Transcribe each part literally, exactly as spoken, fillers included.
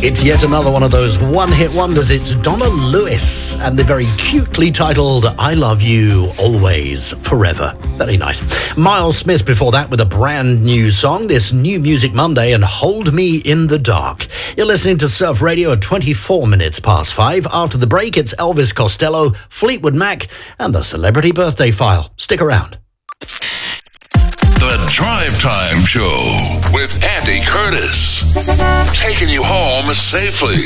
It's yet another one of those one-hit wonders. It's Donna Lewis and the very cutely titled I Love You Always Forever. Very nice. Miles Smith before that with a brand new song, this New Music Monday, and Hold Me in the Dark. You're listening to Surf Radio at twenty-four minutes past five. After the break, it's Elvis Costello, Fleetwood Mac, and the Celebrity Birthday File. Stick around. The Drive Time Show with Andy Curtis. Taking you home safely.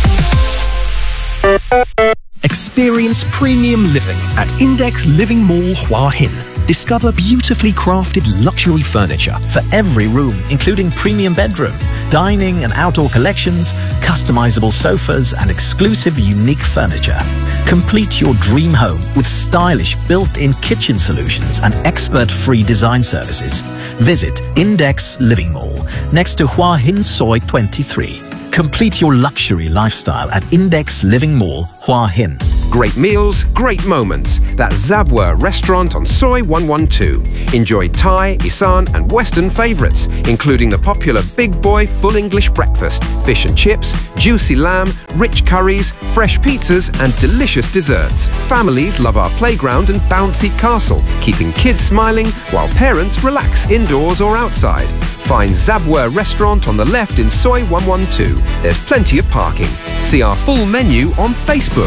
Experience premium living at Index Living Mall Hua Hin. Discover beautifully crafted luxury furniture for every room, including premium bedroom, dining and outdoor collections, customizable sofas, and exclusive unique furniture. Complete your dream home with stylish built-in kitchen solutions and expert-free design services. Visit Index Living Mall next to Hua Hin Soi twenty-three. Complete your luxury lifestyle at Index Living Mall Hua Hin. Great meals, great moments. That's Zabwa Restaurant on Soi one twelve. Enjoy Thai, Isan and Western favourites, including the popular Big Boy Full English Breakfast, fish and chips, juicy lamb, rich curries, fresh pizzas and delicious desserts. Families love our playground and bouncy castle, keeping kids smiling while parents relax indoors or outside. Find Zabwa Restaurant on the left in Soi one twelve. There's plenty of parking. See our full menu on Facebook.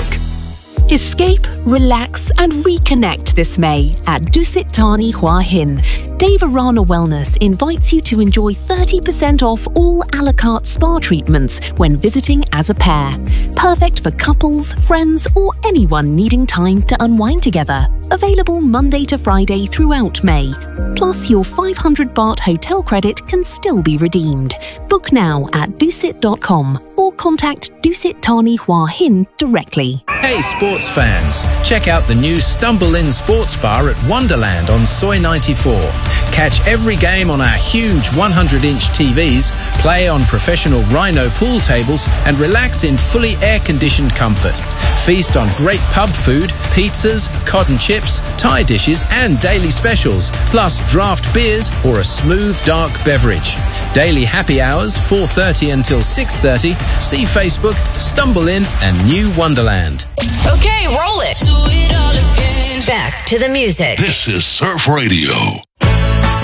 Escape, relax and reconnect this May at Dusit Thani Hua Hin. Dave Arana Wellness invites you to enjoy thirty percent off all a la carte spa treatments when visiting as a pair. Perfect for couples, friends or anyone needing time to unwind together. Available Monday to Friday throughout May. Plus, your five hundred baht hotel credit can still be redeemed. Book now at dusit dot com or contact Dusit Thani Hua Hin directly. Hey sports fans, check out the new Stumble In Sports Bar at Wonderland on Soi ninety-four. Catch every game on our huge one hundred inch T Vs, play on professional Rhino pool tables and relax in fully air-conditioned comfort. Feast on great pub food, pizzas, cotton chips, Thai dishes and daily specials, plus draft beers or a smooth dark beverage. Daily happy hours four thirty until six thirty. See Facebook, Stumble In and New Wonderland. Okay, roll it. Do it all again. Back to the music. This is Surf Radio.